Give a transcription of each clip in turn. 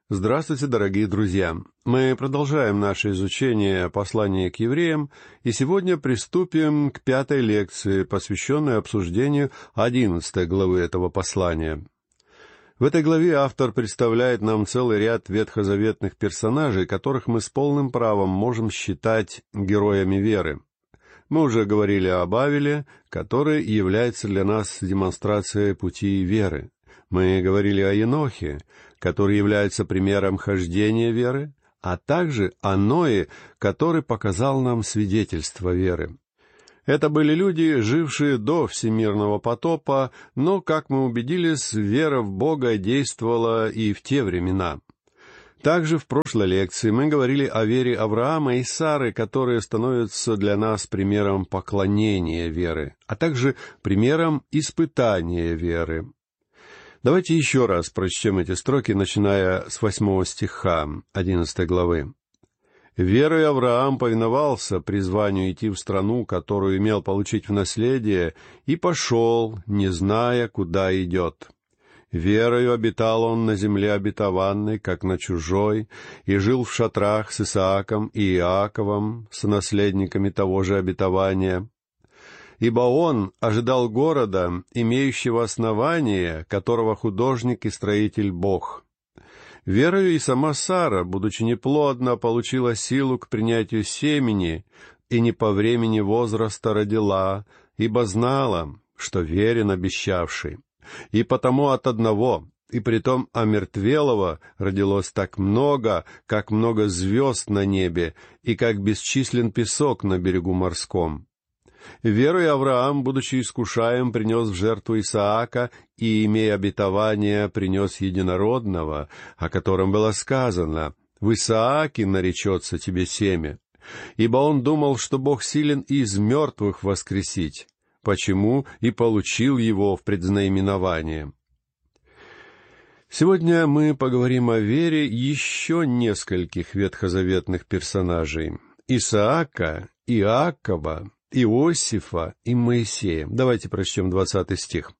Здравствуйте, дорогие друзья! Мы продолжаем наше изучение послания к евреям, и сегодня приступим к 5-й лекции, посвященной обсуждению 11 главы этого послания. В этой главе автор представляет нам целый ряд ветхозаветных персонажей, которых мы с полным правом можем считать героями веры. Мы уже говорили об Авеле, который является для нас демонстрацией пути веры. Мы говорили о Енохе, который является примером хождения веры, а также о Ное, который показал нам свидетельство веры. Это были люди, жившие до всемирного потопа, но, как мы убедились, вера в Бога действовала и в те времена. Также в прошлой лекции мы говорили о вере Авраама и Сары, которые становятся для нас примером поклонения веры, а также примером испытания веры. Давайте еще раз прочтем эти строки, начиная с 8 стиха 11 главы. «Верой Авраам повиновался призванию идти в страну, которую имел получить в наследие, и пошел, не зная, куда идет. Верою обитал он на земле обетованной, как на чужой, и жил в шатрах с Исааком и Иаковом, сонаследниками того же обетования. Ибо он ожидал города, имеющего основание, которого художник и строитель Бог. Верою и сама Сара, будучи неплодна, получила силу к принятию семени, и не по времени возраста родила, ибо знала, что верен обещавший. И потому от одного, и притом омертвелого, родилось так много, как много звезд на небе, и как бесчислен песок на берегу морском. Верой Авраам, будучи искушаем, принес в жертву Исаака, и, имея обетование, принес единородного, о котором было сказано: «В Исааке наречется тебе семя». Ибо он думал, что Бог силен и из мертвых воскресить, почему и получил его в предзнаименование. Сегодня мы поговорим о вере еще нескольких ветхозаветных персонажей: Исаака, Иакова, Иосифа и Моисея. Давайте прочтем 20 стих.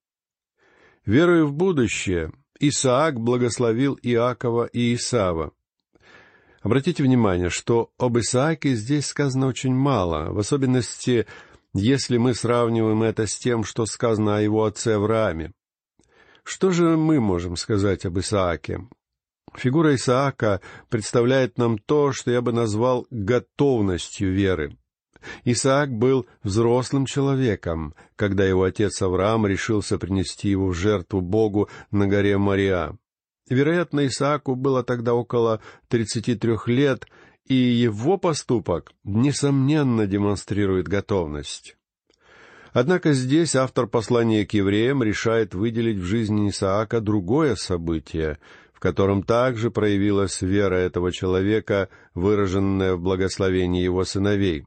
«Веруя в будущее, Исаак благословил Иакова и Исава». Обратите внимание, что об Исааке здесь сказано очень мало, в особенности, если мы сравниваем это с тем, что сказано о его отце Аврааме. Что же мы можем сказать об Исааке? Фигура Исаака представляет нам то, что я бы назвал готовностью веры. Исаак был взрослым человеком, когда его отец Авраам решился принести его в жертву Богу на горе Мориа. Вероятно, Исааку было тогда около 33 лет, и его поступок, несомненно, демонстрирует готовность. Однако здесь автор послания к евреям решает выделить в жизни Исаака другое событие, в котором также проявилась вера этого человека, выраженная в благословении его сыновей.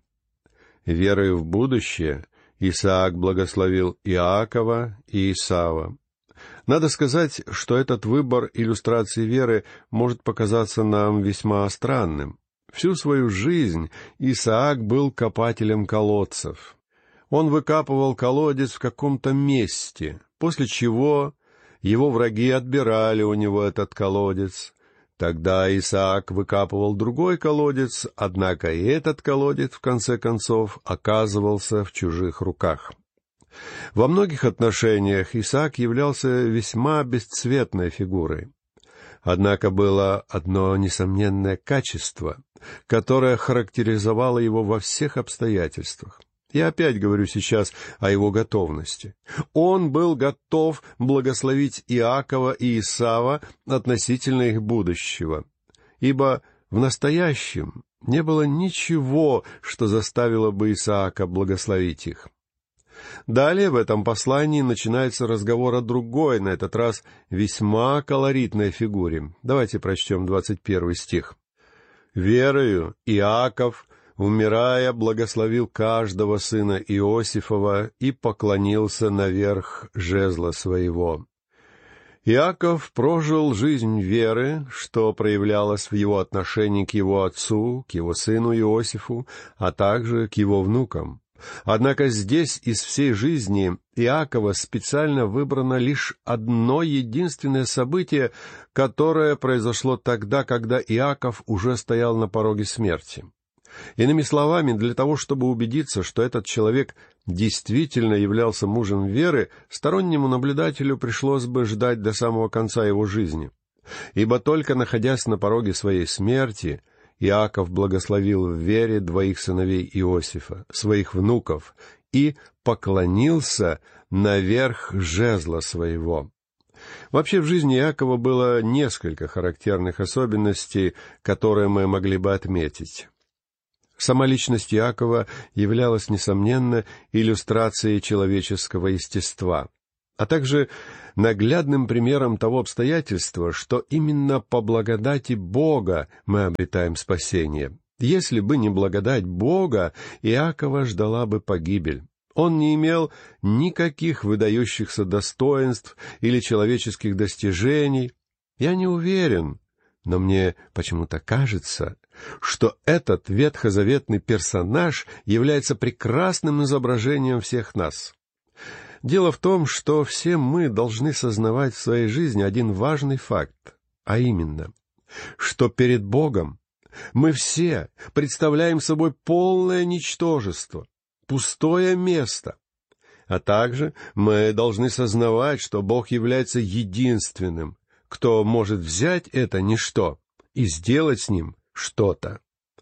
Верою в будущее Исаак благословил Иакова и Исава. Надо сказать, что этот выбор иллюстрации веры может показаться нам весьма странным. Всю свою жизнь Исаак был копателем колодцев. Он выкапывал колодец в каком-то месте, после чего его враги отбирали у него этот колодец. Тогда Исаак выкапывал другой колодец, однако и этот колодец, в конце концов, оказывался в чужих руках. Во многих отношениях Исаак являлся весьма бесцветной фигурой. Однако было одно несомненное качество, которое характеризовало его во всех обстоятельствах. Я опять говорю сейчас о его готовности. Он был готов благословить Иакова и Исава относительно их будущего, ибо в настоящем не было ничего, что заставило бы Исаака благословить их. Далее в этом послании начинается разговор о другой, на этот раз весьма колоритной фигуре. Давайте прочтем 21 стих. «Верою Иаков, умирая, благословил каждого сына Иосифова и поклонился наверх жезла своего». Иаков прожил жизнь веры, что проявлялось в его отношении к его отцу, к его сыну Иосифу, а также к его внукам. Однако здесь из всей жизни Иакова специально выбрано лишь одно единственное событие, которое произошло тогда, когда Иаков уже стоял на пороге смерти. Иными словами, для того, чтобы убедиться, что этот человек действительно являлся мужем веры, стороннему наблюдателю пришлось бы ждать до самого конца его жизни. Ибо только находясь на пороге своей смерти, Иаков благословил в вере двоих сыновей Иосифа, своих внуков, и поклонился наверх жезла своего. Вообще в жизни Иакова было несколько характерных особенностей, которые мы могли бы отметить. Сама личность Иакова являлась, несомненно, иллюстрацией человеческого естества, а также наглядным примером того обстоятельства, что именно по благодати Бога мы обретаем спасение. Если бы не благодать Бога, Иакова ждала бы погибель. Он не имел никаких выдающихся достоинств или человеческих достижений. Я не уверен, но мне почему-то кажется, что этот ветхозаветный персонаж является прекрасным изображением всех нас. Дело в том, что все мы должны сознавать в своей жизни один важный факт, а именно, что перед Богом мы все представляем собой полное ничтожество, пустое место. А также мы должны сознавать, что Бог является единственным, кто может взять это ничто и сделать с ним что-то.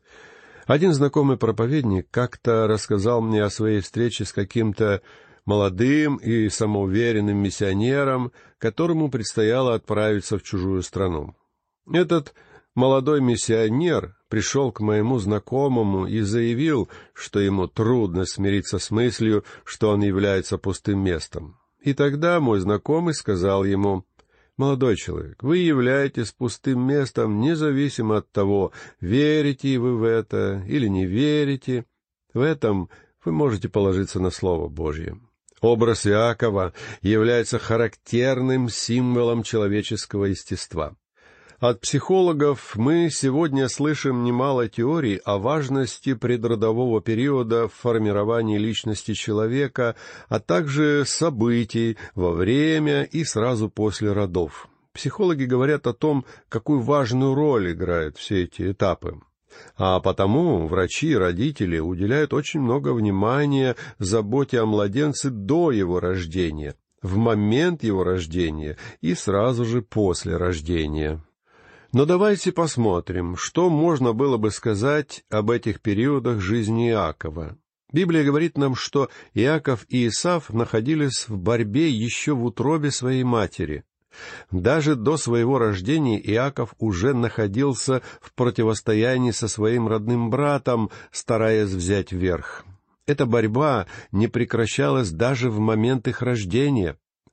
Один знакомый проповедник как-то рассказал мне о своей встрече с каким-то молодым и самоуверенным миссионером, которому предстояло отправиться в чужую страну. Этот молодой миссионер пришел к моему знакомому и заявил, что ему трудно смириться с мыслью, что он является пустым местом. И тогда мой знакомый сказал ему: «Молодой человек, вы являетесь пустым местом, независимо от того, верите вы в это или не верите. В этом вы можете положиться на Слово Божье». Образ Иакова является характерным символом человеческого естества. От психологов мы сегодня слышим немало теорий о важности предродового периода в формировании личности человека, а также событий во время и сразу после родов. Психологи говорят о том, какую важную роль играют все эти этапы. А потому врачи и родители уделяют очень много внимания заботе о младенце до его рождения, в момент его рождения и сразу же после рождения. Но давайте посмотрим, что можно было бы сказать об этих периодах жизни Иакова. Библия говорит нам, что Иаков и Исав находились в борьбе еще в утробе своей матери. Даже до своего рождения Иаков уже находился в противостоянии со своим родным братом, стараясь взять верх. Эта борьба не прекращалась даже в момент их рождения.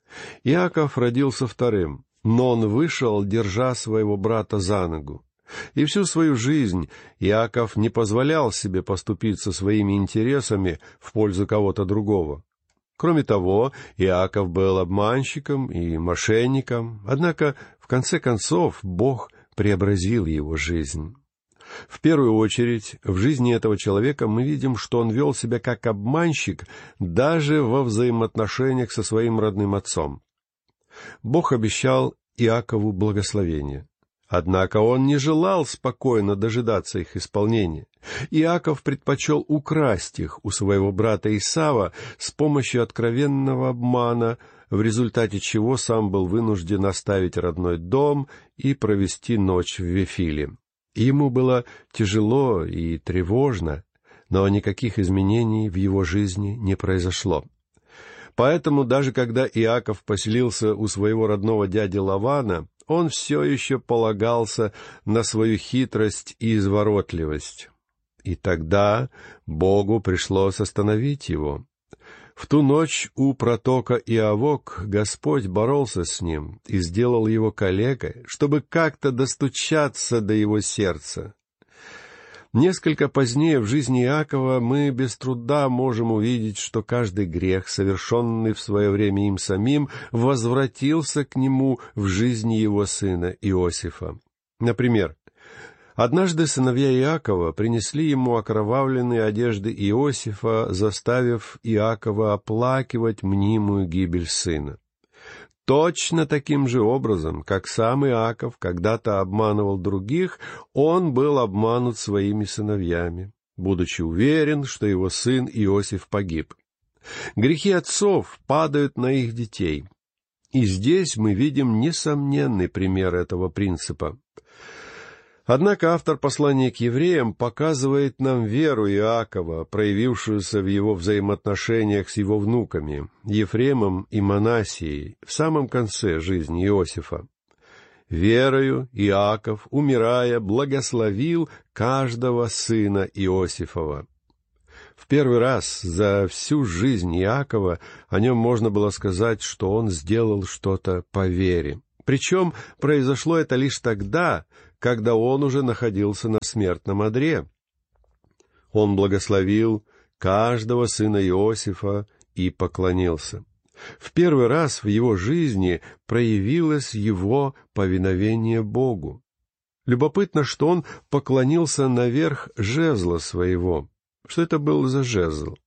Иаков родился вторым, но он вышел, держа своего брата за ногу. И всю свою жизнь Иаков не позволял себе поступиться своими интересами в пользу кого-то другого. Кроме того, Иаков был обманщиком и мошенником, однако, в конце концов, Бог преобразил его жизнь. В первую очередь, в жизни этого человека мы видим, что он вел себя как обманщик даже во взаимоотношениях со своим родным отцом. Бог обещал Иакову благословение. Однако он не желал спокойно дожидаться их исполнения. Иаков предпочел украсть их у своего брата Исава с помощью откровенного обмана, в результате чего сам был вынужден оставить родной дом и провести ночь в Вифиле. Ему было тяжело и тревожно, но никаких изменений в его жизни не произошло. Поэтому даже когда Иаков поселился у своего родного дяди Лавана, он все еще полагался на свою хитрость и изворотливость. И тогда Богу пришлось остановить его. В ту ночь у протока Иавок Господь боролся с ним и сделал его калекой, чтобы как-то достучаться до его сердца. Несколько позднее в жизни Иакова мы без труда можем увидеть, что каждый грех, совершенный в свое время им самим, возвратился к нему в жизни его сына Иосифа. Например, Однажды сыновья Иакова принесли ему окровавленные одежды Иосифа, заставив Иакова оплакивать мнимую гибель сына. Точно таким же образом, как сам Иаков когда-то обманывал других, он был обманут своими сыновьями, будучи уверен, что его сын Иосиф погиб. Грехи отцов падают на их детей. И здесь мы видим несомненный пример этого принципа. Однако автор послания к евреям показывает нам веру Иакова, проявившуюся в его взаимоотношениях с его внуками, Ефремом и Манассией, в самом конце жизни Иосифа. Верою Иаков, умирая, благословил каждого сына Иосифова. В первый раз за всю жизнь Иакова о нем можно было сказать, что он сделал что-то по вере. Причем произошло это лишь тогда, когда он уже находился на смертном одре. Он благословил каждого сына Иосифа и поклонился. В первый раз в его жизни проявилось его повиновение Богу. Любопытно, что он поклонился наверх жезла своего. Что это был за жезл?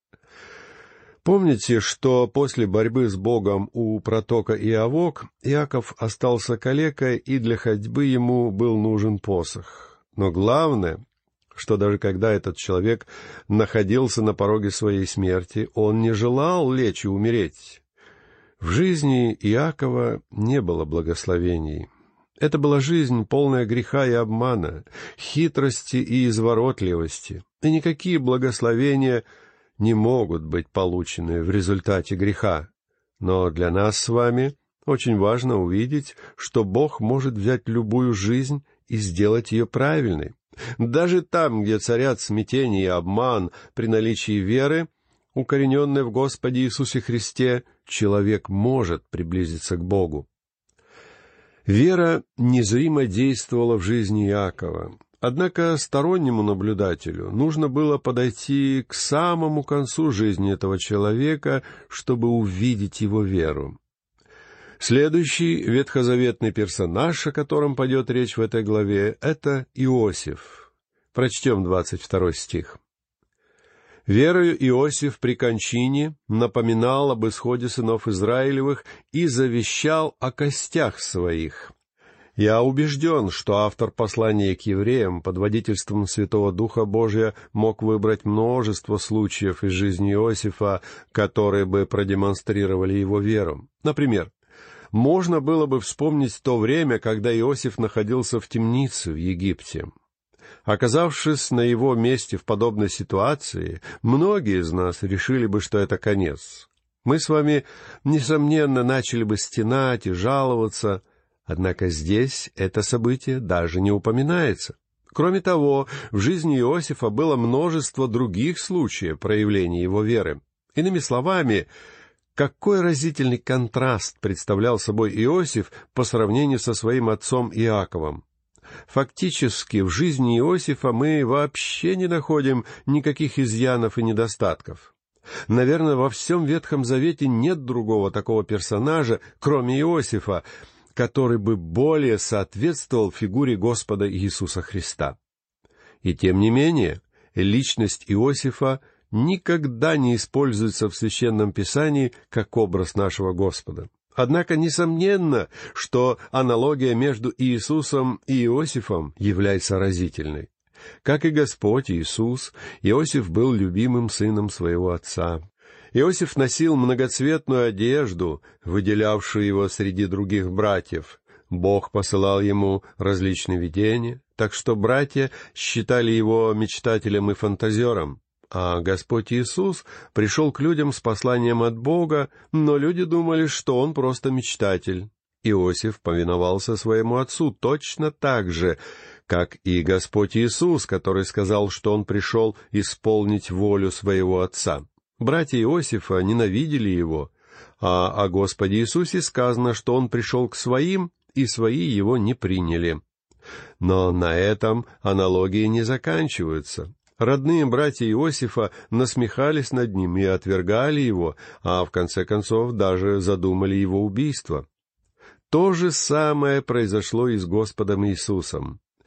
Помните, что после борьбы с Богом у протока Иавок Иаков остался калекой, и для ходьбы ему был нужен посох. Но главное, что даже когда этот человек находился на пороге своей смерти, он не желал лечь и умереть. В жизни Иакова не было благословений. Это была жизнь, полная греха и обмана, хитрости и изворотливости, и никакие благословения не могут быть получены в результате греха. Но для нас с вами очень важно увидеть, что Бог может взять любую жизнь и сделать ее правильной. Даже там, где царят смятение и обман, при наличии веры, укорененной в Господе Иисусе Христе, человек может приблизиться к Богу. Вера незримо действовала в жизни Иакова. Однако стороннему наблюдателю нужно было подойти к самому концу жизни этого человека, чтобы увидеть его веру. Следующий ветхозаветный персонаж, о котором пойдет речь в этой главе, это Иосиф. Прочтем 22 стих. «Верою Иосиф при кончине напоминал об исходе сынов Израилевых и завещал о костях своих». Я убежден, что автор послания к евреям под водительством Святого Духа Божия мог выбрать множество случаев из жизни Иосифа, которые бы продемонстрировали его веру. Например, можно было бы вспомнить то время, когда Иосиф находился в темнице в Египте. Оказавшись на его месте в подобной ситуации, многие из нас решили бы, что это конец. Мы с вами, несомненно, начали бы стенать и жаловаться. Однако здесь это событие даже не упоминается. Кроме того, в жизни Иосифа было множество других случаев проявления его веры. Иными словами, какой разительный контраст представлял собой Иосиф по сравнению со своим отцом Иаковом. Фактически, в жизни Иосифа мы вообще не находим никаких изъянов и недостатков. Наверное, во всем Ветхом Завете нет другого такого персонажа, кроме Иосифа, который бы более соответствовал фигуре Господа Иисуса Христа. И тем не менее, личность Иосифа никогда не используется в Священном Писании как образ нашего Господа. Однако, несомненно, что аналогия между Иисусом и Иосифом является разительной. Как и Господь Иисус, Иосиф был любимым сыном своего отца. Иосиф носил многоцветную одежду, выделявшую его среди других братьев. Бог посылал ему различные видения, так что братья считали его мечтателем и фантазером. А Господь Иисус пришел к людям с посланием от Бога, но люди думали, что он просто мечтатель. Иосиф повиновался своему отцу точно так же, как и Господь Иисус, который сказал, что он пришел исполнить волю своего отца. Братья Иосифа ненавидели его, а о Господе Иисусе сказано, что он пришел к своим, и свои его не приняли. Но на этом аналогии не заканчиваются. Родные братья Иосифа насмехались над ним и отвергали его, а в конце концов даже задумали его убийство. То же самое произошло и с Господом Иисусом.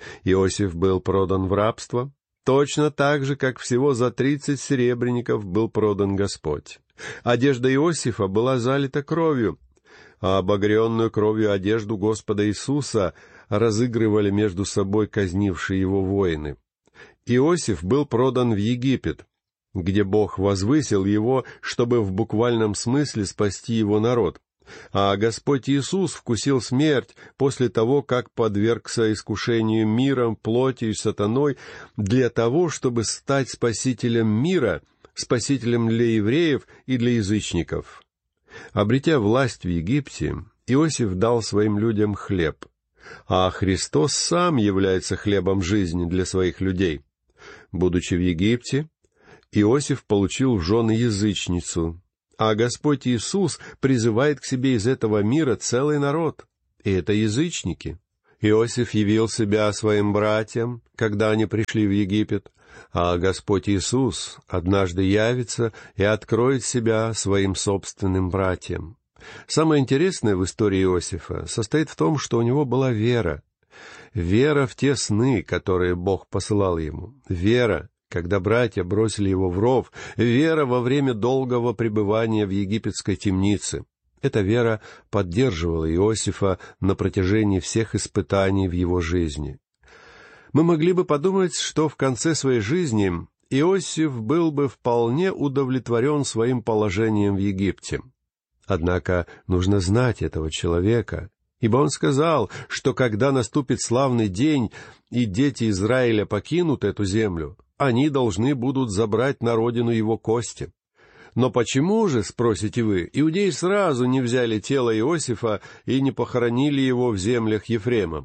Иосиф был продан в рабство, точно так же, как всего за 30 серебряников был продан Господь. Одежда Иосифа была залита кровью, а обогренную кровью одежду Господа Иисуса разыгрывали между собой казнившие его воины. Иосиф был продан в Египет, где Бог возвысил его, чтобы в буквальном смысле спасти его народ. А Господь Иисус вкусил смерть после того, как подвергся искушению миром, плотью и сатаной, для того, чтобы стать спасителем мира, спасителем для евреев и для язычников. Обретя власть в Египте, Иосиф дал своим людям хлеб, а Христос сам является хлебом жизни для своих людей. Будучи в Египте, Иосиф получил в жены язычницу, а Господь Иисус призывает к себе из этого мира целый народ, и это язычники. Иосиф явил себя своим братьям, когда они пришли в Египет, а Господь Иисус однажды явится и откроет себя своим собственным братьям. Самое интересное в истории Иосифа состоит в том, что у него была вера. Вера в те сны, которые Бог посылал ему. Вера, когда братья бросили его в ров. Вера во время долгого пребывания в египетской темнице. Эта вера поддерживала Иосифа на протяжении всех испытаний в его жизни. Мы могли бы подумать, что в конце своей жизни Иосиф был бы вполне удовлетворен своим положением в Египте. Однако нужно знать этого человека, ибо он сказал, что когда наступит славный день, и дети Израиля покинут эту землю, они должны будут забрать на родину его кости. Но почему же, спросите вы, иудеи сразу не взяли тело Иосифа и не похоронили его в землях Ефрема?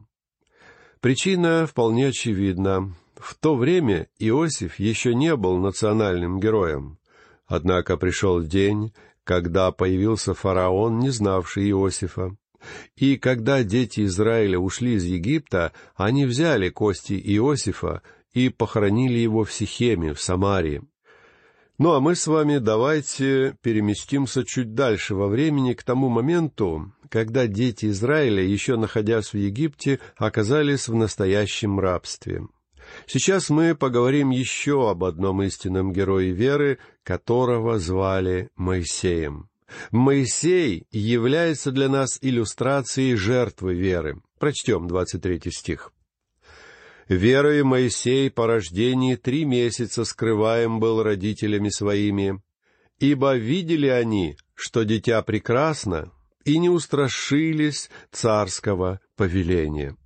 Причина вполне очевидна. В то время Иосиф еще не был национальным героем. Однако пришел день, когда появился фараон, не знавший Иосифа. И когда дети Израиля ушли из Египта, они взяли кости Иосифа и похоронили его в Сихеме, в Самарии. Ну а мы с вами давайте переместимся чуть дальше во времени, к тому моменту, когда дети Израиля, еще находясь в Египте, оказались в настоящем рабстве. Сейчас мы поговорим еще об одном истинном герое веры, которого звали Моисеем. Моисей является для нас иллюстрацией жертвы веры. Прочтем 23 стих. «Верою Моисей по рождении 3 месяца скрываем был родителями своими, ибо видели они, что дитя прекрасно, и не устрашились царского повеления».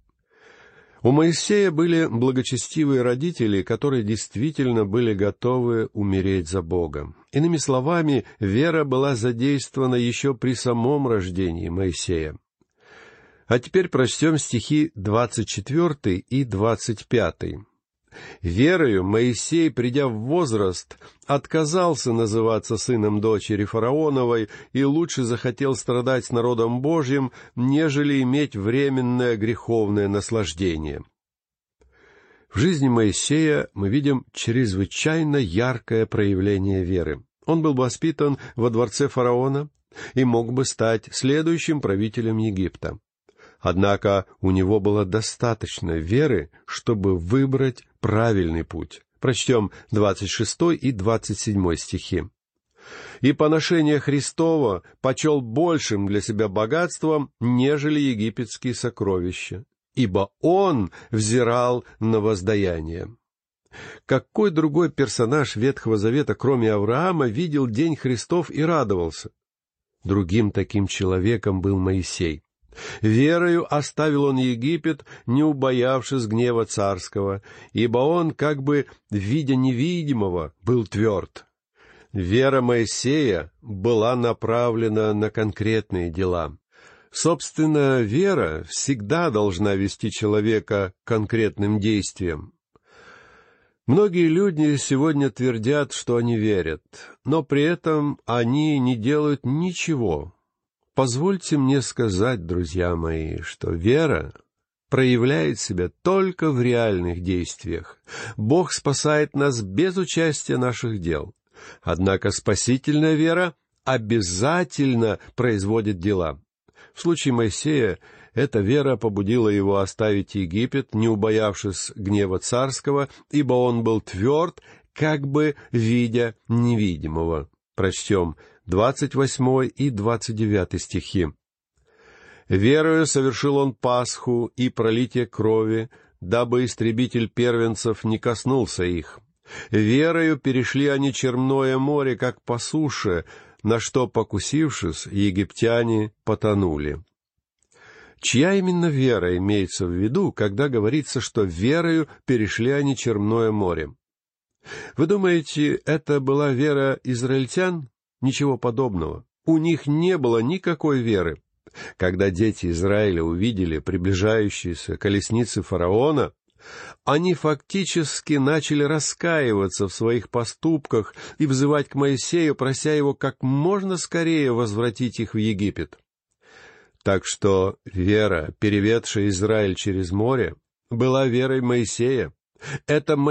У Моисея были благочестивые родители, которые действительно были готовы умереть за Бога. Иными словами, вера была задействована еще при самом рождении Моисея. А теперь прочтем стихи 24 и 25. «Верою Моисей, придя в возраст, отказался называться сыном дочери фараоновой и лучше захотел страдать с народом Божьим, нежели иметь временное греховное наслаждение». В жизни Моисея мы видим чрезвычайно яркое проявление веры. Он был воспитан во дворце фараона и мог бы стать следующим правителем Египта. Однако у него было достаточно веры, чтобы выбрать правильный путь. Прочтем 26 и 27 стихи. «И поношение Христово почел большим для себя богатством, нежели египетские сокровища, ибо он взирал на воздаяние». Какой другой персонаж Ветхого Завета, кроме Авраама, видел день Христов и радовался? Другим таким человеком был Моисей. Верою оставил он Египет, не убоявшись гнева царского, ибо он, как бы видя невидимого, был тверд. Вера Моисея была направлена на конкретные дела. Собственно, вера всегда должна вести человека к конкретным действиям. Многие люди сегодня твердят, что они верят, но при этом они не делают ничего. Позвольте мне сказать, друзья мои, что вера проявляет себя только в реальных действиях. Бог спасает нас без участия наших дел. Однако спасительная вера обязательно производит дела. В случае Моисея Эта вера побудила его оставить Египет, не убоявшись гнева царского, ибо он был тверд, как бы видя невидимого. Прочтем 28 и 29 стихи. «Верою совершил он Пасху и пролитие крови, дабы истребитель первенцев не коснулся их. Верою перешли они Черное море, как по суше, на что, покусившись, египтяне потонули». Чья именно вера имеется в виду, когда говорится, что верою перешли они Черное море? Вы думаете, это была вера израильтян? Ничего подобного. У них не было никакой веры. Когда дети Израиля увидели приближающиеся колесницы фараона, они фактически начали раскаиваться в своих поступках и взывать к Моисею, прося его как можно скорее возвратить их в Египет. Так что вера, переведшая Израиль через море, была верой Моисея. Это